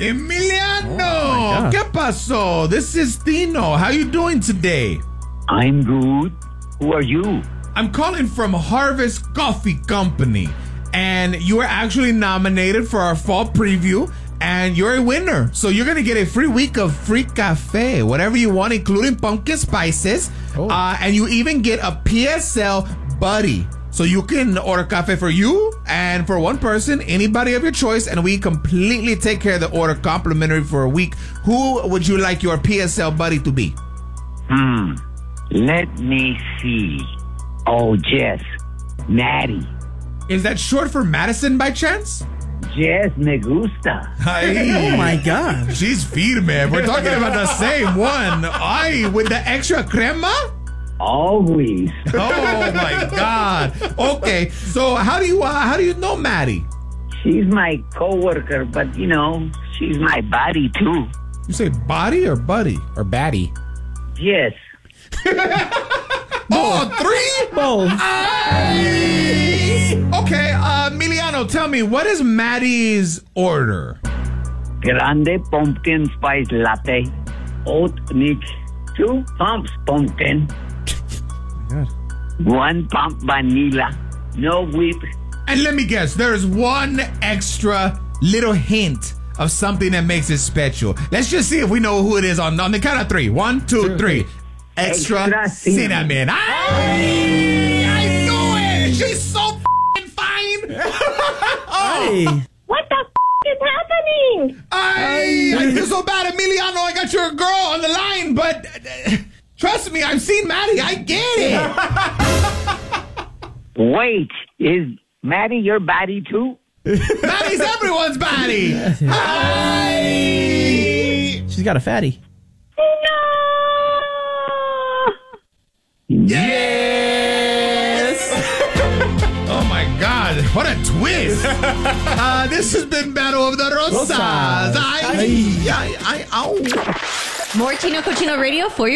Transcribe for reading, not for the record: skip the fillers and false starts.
Emiliano, ¿qué pasó? This is Tino. How you doing today? I'm good. Who are you? I'm calling from Harvest Coffee Company, and you are actually nominated for our fall preview, and you're a winner. So you're going to get a free week of free cafe, whatever you want, including pumpkin spices. And you even get a PSL buddy. So you can order cafe for you and for one person, anybody of your choice, and we completely take care of the order complimentary for a week. Who would you like your PSL buddy to be? Let me see. Oh, Jess. Maddie. Is that short for Madison by chance? Jess me gusta. Oh my God. She's firme. We're talking about the same one. Ay, with the extra crema? Always. Oh my God. Okay, so how do you know Maddie? She's my coworker, but she's my buddy too. You say body or buddy? Or baddie. Yes. Oh, three? Both. Okay, Emiliano, tell me, what is Maddie's order? Grande pumpkin spice latte. Oat milk. 2 pumps pumpkin. God. 1 pump vanilla. No whip. And let me guess, there's one extra little hint of something that makes it special. Let's just see if we know who it is on the count of 3. 1, 2, 3. Extra cinnamon. I knew it! She's so f***ing fine! Hey. What the is happening? I feel so bad, Emiliano. I got your girl on the line, but trust me, I've seen Maddie. I get it. Wait, is Maddie your baddie too? Maddie's everyone's baddie. Hi. She's got a fatty. Yes. Oh my God! What a twist. This has been Battle of the Rosas. Rosas. Ow. More Tino Cochino Radio for your